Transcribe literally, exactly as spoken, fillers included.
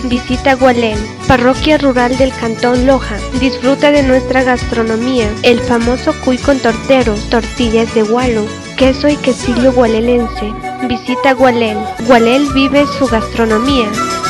Visita Gualel, parroquia rural del Cantón Loja. Disfruta de nuestra gastronomía, el famoso cuy con torteros, tortillas de gualo, queso y quesillo gualelense. Visita Gualel. Gualel vive su gastronomía.